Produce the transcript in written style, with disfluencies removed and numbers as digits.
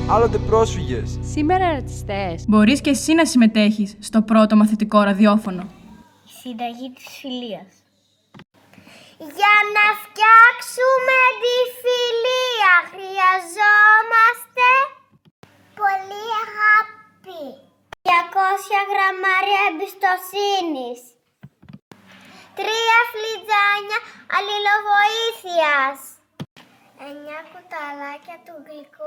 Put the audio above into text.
άλλοτε πρόσφυγες. Σήμερα ρατσιστές. Μπορείς και εσύ να συμμετέχεις στο πρώτο μαθητικό ραδιόφωνο. Η συνταγή της φιλίας. Για να φτιάξουμε τη φιλία χρειαζόμαστε πολύ αγάπη. 200 γραμμάρια εμπιστοσύνης. 3 φλιτζάνια αλληλοβοήθειας. 9 κουταλάκια του γλυκού.